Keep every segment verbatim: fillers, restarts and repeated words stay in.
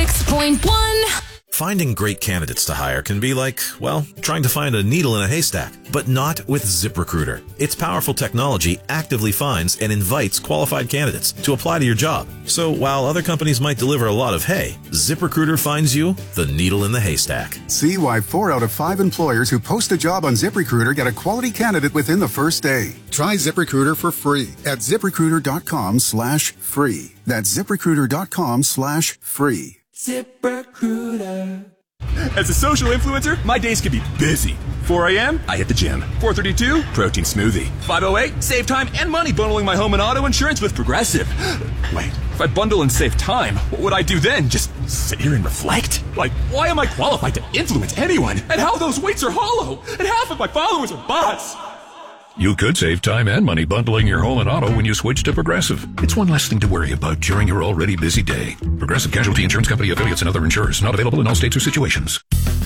six point one. Finding great candidates to hire can be like, well, trying to find a needle in a haystack, but not with ZipRecruiter. Its powerful technology actively finds and invites qualified candidates to apply to your job. So while other companies might deliver a lot of hay, ZipRecruiter finds you the needle in the haystack. See why four out of five employers who post a job on ZipRecruiter get a quality candidate within the first day. Try ZipRecruiter for free at ZipRecruiter.com slash free. That's ZipRecruiter.com slash free. ZipRecruiter. As a social influencer, my days can be busy. four a.m., I hit the gym. four thirty-two, protein smoothie. five oh eight, save time and money bundling my home and auto insurance with Progressive. Wait, if I bundle and save time, what would I do then? Just sit here and reflect? Like, why am I qualified to influence anyone? And how those weights are hollow? And half of my followers are bots. You could save time and money bundling your home and auto when you switch to Progressive. It's one less thing to worry about during your already busy day. Progressive Casualty Insurance Company affiliates and other insurers. Not available in all states or situations.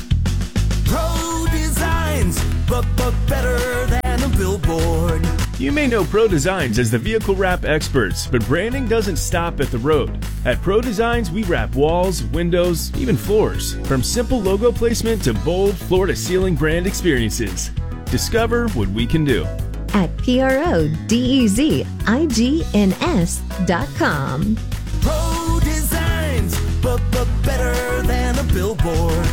Pro Designs, but, but better than a billboard. You may know Pro Designs as the vehicle wrap experts, but branding doesn't stop at the road. At Pro Designs, we wrap walls, windows, even floors. From simple logo placement to bold floor-to-ceiling brand experiences. Discover what we can do at P R O D E Z I G N S dot com. Pro Designs, but, but better than a billboard.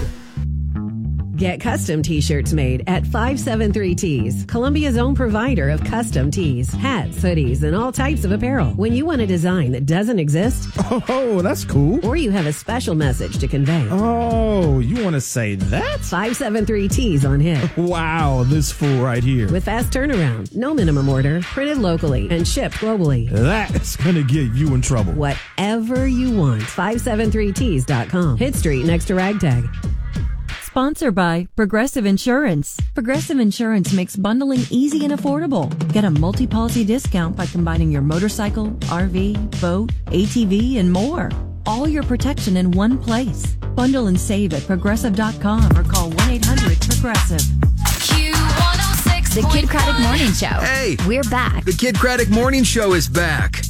Get custom t-shirts made at five seven three Tees, Columbia's own provider of custom tees, hats, hoodies, and all types of apparel. When you want a design that doesn't exist, oh, that's cool. Or you have a special message to convey. Oh, you want to say that? five seven three Tees on hit. Wow, this fool right here. With fast turnaround, no minimum order, printed locally, and shipped globally. That's going to get you in trouble. Whatever you want, five seven three tees dot com. Hit Street next to Ragtag. Sponsored by Progressive Insurance. Progressive Insurance makes bundling easy and affordable. Get a multi-policy discount by combining your motorcycle, R V, boat, A T V, and more. All your protection in one place. Bundle and save at progressive dot com or call one eight hundred progressive. Q one oh six. The Kid Craddock Morning Show. Hey. We're back. The Kid Craddock Morning Show is back.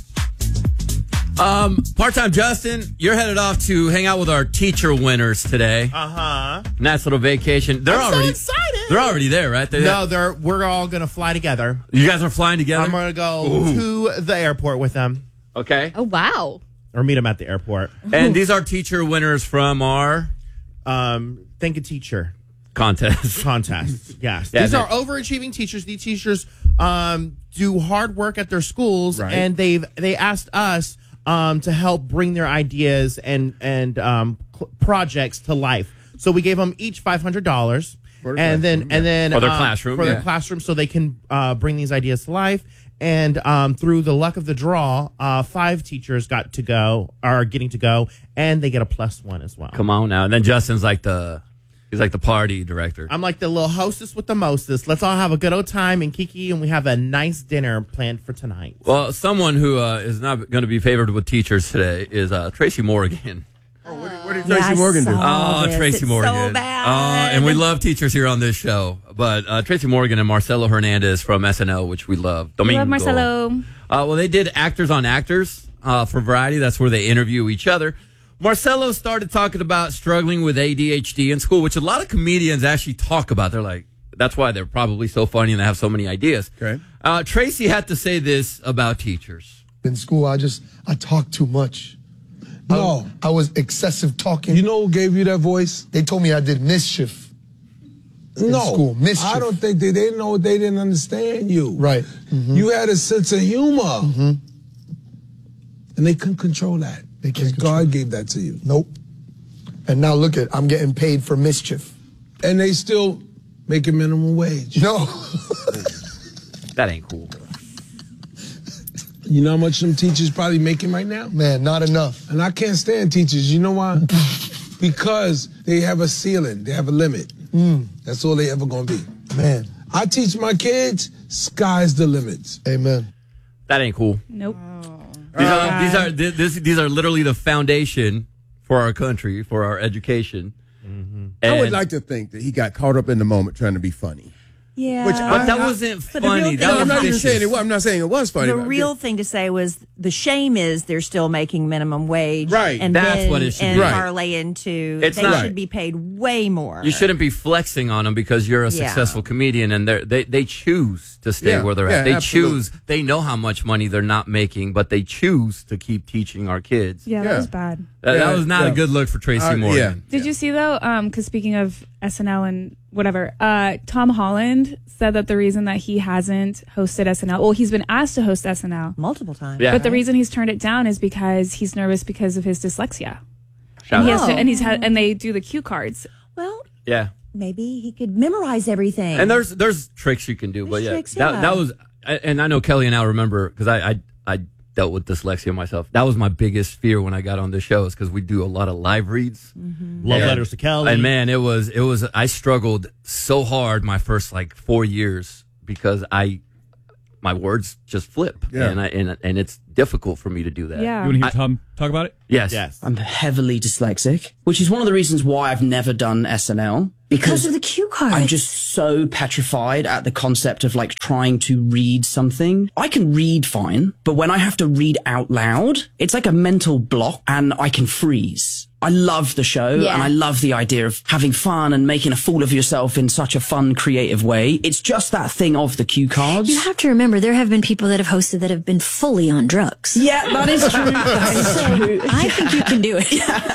Um, part-time Justin, you're headed off to hang out with our teacher winners today. Uh-huh. Nice little vacation. They're I'm already so excited. They're already there, right? They, no, they're we're all gonna fly together. You guys are flying together? I'm gonna go Ooh. to the airport with them. Okay. Oh wow. Or meet them at the airport. And these are teacher winners from our um Think a Teacher contest. Contest. Yes. Yeah, these they- are overachieving teachers. These teachers um do hard work at their schools, Right. and they've they asked us um to help bring their ideas and and um cl- projects to life. So we gave them each five hundred dollars, and then and then For their um, classroom, for yeah. their classroom, so they can uh, bring these ideas to life. And um, through the luck of the draw, uh, five teachers got to go, are getting to go, and they get a plus one as well. Come on now. And then Justin's like the he's like the party director. I'm like the little hostess with the mostest. Let's all have a good old time in Kiki, and we have a nice dinner planned for tonight. Well, someone who uh, is not going to be favored with teachers today is uh, Tracy Morgan. What did Tracy Morgan do? Oh, this. Tracy It's Morgan. so bad. Uh, and we love teachers here on this show. But uh, Tracy Morgan and Marcelo Hernandez from S N L, which we love. We Domingo. love Marcelo. Uh, well, they did Actors on Actors uh, for Variety. That's where they interview each other. Marcelo started talking about struggling with A D H D in school, which a lot of comedians actually talk about. They're like, that's why they're probably so funny and they have so many ideas. Okay. Uh, Tracy had to say this about teachers. In school, I just, I talk too much. No. I, I was excessive talking. You know who gave you that voice? They told me I did mischief. In No. school, mischief. I don't think they, they know they didn't understand you. Right. Mm-hmm. You had a sense of humor. Mm-hmm. And they couldn't control that. They can't Because God gave that to you. Nope. And now look at, I'm getting paid for mischief. And they still making minimum wage. No. That ain't cool. You know how much them teachers probably making right now? Man, not enough. And I can't stand teachers. You know why? Because they have a ceiling. They have a limit. Mm. That's all they ever going to be. Man. I teach my kids, sky's the limit. Amen. That ain't cool. Nope. These are these are th- this, these are literally the foundation for our country, for our education. I would like to think that he got caught up in the moment trying to be funny. Yeah. Which But I- that I- wasn't But the real funny. thing- That No, was I'm not even vicious. saying it was. I'm not saying it was funny. The but I'm real just- thing to say was the shame is they're still making minimum wage. Right. And That's then, what it should and be. Right. parlay into It's they not- should be paid way more. You shouldn't be flexing on them because you're a Yeah. successful comedian, and they they they choose to stay Yeah, where they're yeah, at. They absolutely. choose. They know how much money they're not making, but they choose to keep teaching our kids. Yeah, that Yeah. was bad. That, Yeah, that was not yeah. a good look for Tracy Uh, Morgan. yeah. Did you see though? Um, because speaking of S N L and whatever, uh, Tom Holland said that the reason that he hasn't hosted S N L, well, he's been asked to host S N L multiple times. Yeah. but the reason he's turned it down is because he's nervous because of his dyslexia. Shout And he out. has to, and he's had, and they do the cue cards. Well, Yeah. maybe he could memorize everything. And there's there's tricks you can do, but There's yeah, tricks, that yeah. that was, and I know Kelly and I remember because I, I I dealt with dyslexia myself. That was my biggest fear when I got on the show, is because we do a lot of live reads. Love And- letters to Kelly. And man, it was it was I struggled so hard my first like four years because I my words just flip, Yeah. and I and and it's difficult for me to do that. Yeah. You want to hear I- Tom talk about it? Yes. Yes. I'm heavily dyslexic, which is one of the reasons why I've never done S N L. Because of the cue cards. I'm just so petrified at the concept of like trying to read something. I can read fine, but when I have to read out loud, it's like a mental block and I can freeze. I love the show Yeah. and I love the idea of having fun and making a fool of yourself in such a fun, creative way. It's just that thing of the cue cards. You have to remember, there have been people that have hosted that have been fully on drugs. Yeah, that is true. That is true. I think you can do it.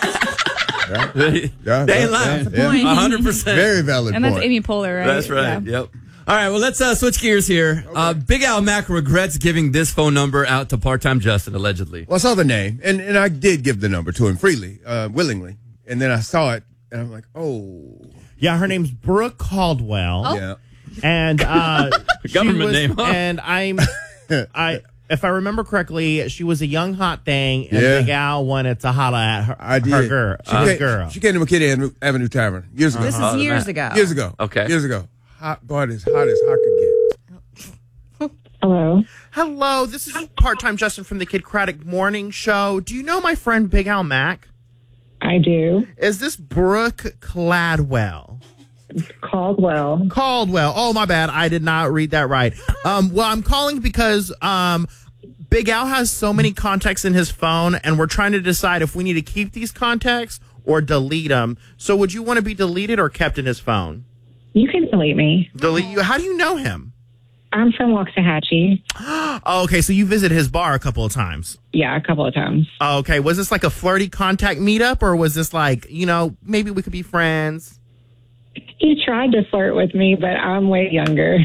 they Yeah, they yeah, ain't lying. yeah, yeah. A hundred percent. Very valid And that's point. Amy Poehler, right? That's right. Yeah. Yep. All right. Well, let's uh, switch gears here. Uh, Big Al Mack regrets giving this phone number out to part-time Justin, allegedly. Well, I saw the name, and, and I did give the number to him freely, uh, willingly. And then I saw it, and I'm like, oh. Yeah, her name's Brooke Caldwell. Oh. Yeah. And uh, she Government was- name, huh? And I'm, I, if I remember correctly, she was a young hot thing, and Yeah. Big Al wanted to holla at her. I did. Her girl. She, His came, girl. she came to McKinney Avenue, Avenue Tavern years ago. This is years ago. Years ago. Okay. Years ago. Hot, boy, as hot as hot could get. Hello. Hello. This is part-time Justin from the Kid Craddock Morning Show. Do you know my friend Big Al Mack? I do. Is this Brooke Cladwell? Caldwell. Caldwell. Oh, my bad. I did not read that right. Um, well, I'm calling because um, Big Al has so many contacts in his phone, and we're trying to decide if we need to keep these contacts or delete them. So would you want to be deleted or kept in his phone? You can delete me. Delete you? How do you know him? I'm from Waxahachie. Oh, okay, so you visited his bar a couple of times. Yeah, a couple of times. Oh, okay. Was this like a flirty contact meetup, or was this like, you know, maybe we could be friends? He tried to flirt with me, but I'm way younger.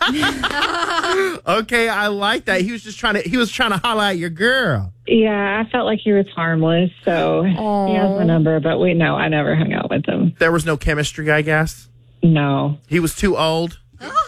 Okay, I like that. He was just trying to he was trying to holler at your girl. Yeah, I felt like he was harmless, so he has my number, but we know I never hung out with him. There was no chemistry, I guess. No. He was too old.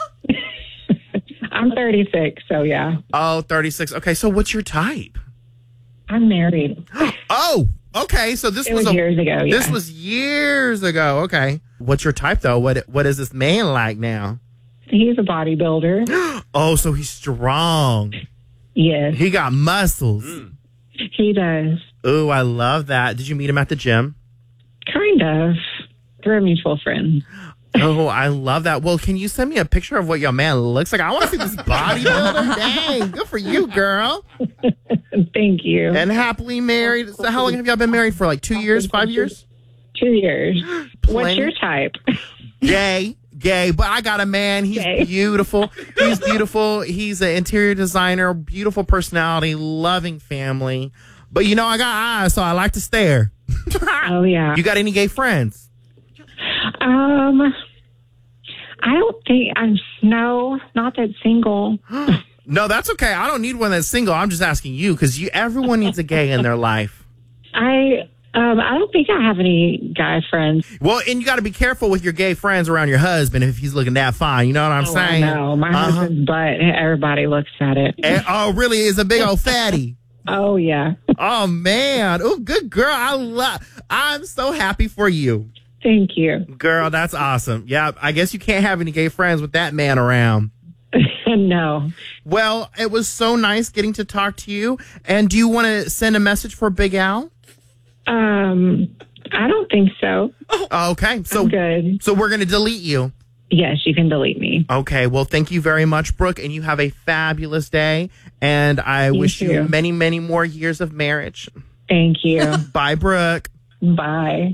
I'm thirty-six, so yeah. Oh, thirty-six. Okay, so what's your type? I'm married. Oh, okay. So this It was, was a, years ago, This yeah. was years ago. Okay. What's your type though? What What is this man like now? He's a bodybuilder. Oh, so he's strong. Yes. He got muscles. He does. Ooh, I love that. Did you meet him at the gym? Kind of. Through a mutual friend. Oh, I love that. Well, can you send me a picture of what your man looks like? I want to see this bodybuilder. Dang, good for you, girl. Thank you. And happily married. So how long have y'all been married for? Like two years, five years? Two years. What's Plenty. your type? Gay, gay. But I got a man. He's Gay. beautiful. He's beautiful. He's an interior designer, beautiful personality, loving family. But you know, I got eyes, so I like to stare. Oh, yeah. You got any gay friends? Um, I don't think I'm, no, not that single. No, that's okay. I don't need one that's single. I'm just asking you because you. Everyone needs a gay in their life. I, um, I don't think I have any guy friends. Well, and you got to be careful with your gay friends around your husband if he's looking that fine. You know what I'm Oh, saying? I know. My Uh-huh. husband's butt, everybody looks at it. And- oh, really? It's a big old fatty. Oh, yeah. Oh man. Oh, good girl. I love. I'm so happy for you. Thank you. Girl, that's awesome. Yeah, I guess you can't have any gay friends with that man around. No. Well, it was so nice getting to talk to you. And do you want to send a message for Big Al? Um, I don't think so. Oh, okay. So I'm good. So we're going to delete you. Yes, you can delete me. Okay, well, thank you very much, Brooke, and you have a fabulous day. And I Thank wish you. you. many, many more years of marriage. Thank you. Bye, Brooke. Bye.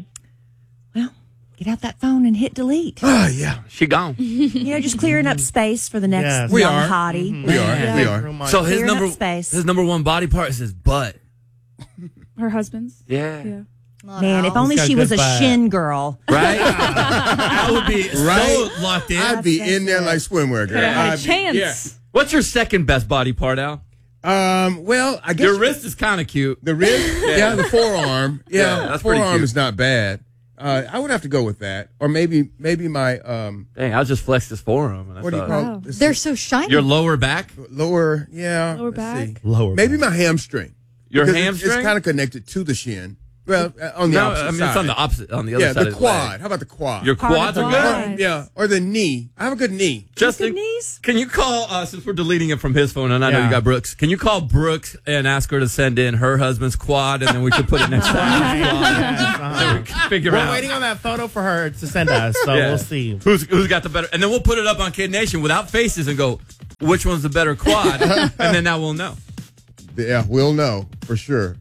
Get out that phone and hit delete. Oh, yeah. She gone. You know, just clearing up space for the next Yes. We young are. hottie. We are. Yeah. We are. So his Clearing up number, space. his number one body part is his butt. Her husband's. Yeah. Yeah. Man, if only He's got she good was a butt. shin girl. Right? I would be Right? so locked in. I'd be in there like swimwear, girl. Could have had a I'd be- chance. yeah. What's your second best body part, Al? Um, well, I guess Your wrist is kind of cute. the rib, yeah. the forearm, yeah, Yeah, the that's pretty forearm cute. is not bad. Uh, I would have to go with that, or maybe maybe my um, Dang, I just flexed his forearm. And I what do you thought- call Wow. it? Let's They're see. so shiny. Your lower back? lower? Yeah, Lower let's back? see. Lower Maybe my hamstring. Your Because it- hamstring? It's kind of connected to the shin. Well, uh, on the No, opposite I mean, side. it's on the opposite, on the other yeah, side the of his quad. leg. How about the quad? Your Part of quads the are quad. good? yeah, or the knee. I have a good knee. Justin, Good knees? can you call, uh, since we're deleting it from his phone, and I know Yeah. you got Brooks, can you call Brooks and ask her to send in her husband's quad, and then we can put it next to his quad, and we can figure We're out waiting on that photo for her to send us, so Yeah. we'll see. who's who's got the better, and then we'll put it up on Kid Nation without faces and go, which one's the better quad, and then now we'll know. Yeah, we'll know for sure.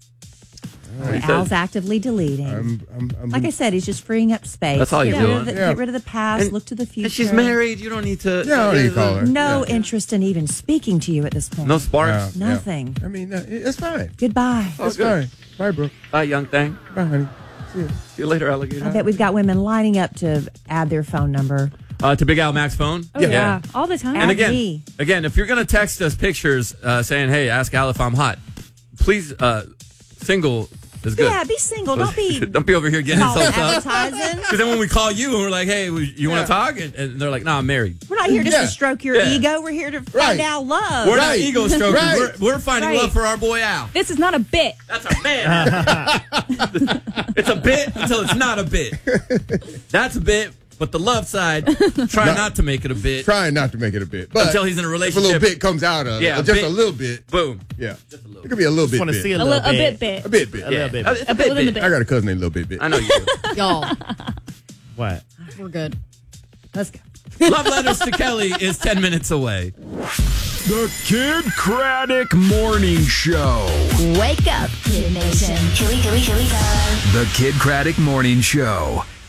Al's actively deleting. I'm, I'm, I'm, like I said, he's just freeing up space. That's all get you're rid of doing. the, Yeah. Get rid of the past, And- look to the future. And she's married. You don't need to. Yeah, I don't need to call her. No Yeah. interest in even speaking to you at this point. No sparks. Yeah, Nothing. yeah. I mean, uh, it's fine. Goodbye. It's fine. Bye, bro. Bye, young thing. Bye, honey. See ya. See you later, alligator. I bet we've got women lining up to add their phone number. Uh, to Big Al Mac's phone. Oh, yeah. All the time. And Add again, me. again, if you're gonna text us pictures uh, saying, "Hey, ask Al if I'm hot," please, uh, single is good. Yeah, be single. Don't be Don't be over here getting call yourself up. advertising. Because then when we call you and we're like, "Hey, you want Yeah. to talk?" And, and they're like, "No, I'm married." We're not here just Yeah. to stroke your Yeah. ego. We're here to find Right. out love. We're not Right. ego strokers. Right. We're, we're finding Right. love for our boy Al. This is not a bit. That's our man. It's a bit until it's not a bit. That's a bit, but the love side, try No. not to make it a bit. Trying not to make it a bit, but Until he's in a if a relationship. little bit comes out of Yeah, it, or just bit. a little bit. Boom. Yeah, it could be a little Just bit. want to bit. see a A, little li- a bit. bit bit. a bit, bit. A little bit. Uh, It's a A bit, within the bit. bit. I got a cousin named Little Bit Bit. I know you do. Y'all, What? we're good. Let's go. Love Letters to Kelly is ten minutes away. The Kid Craddock Morning Show. Wake up, Kid Nation. Here we go, here we go. The Kid Craddock Morning Show.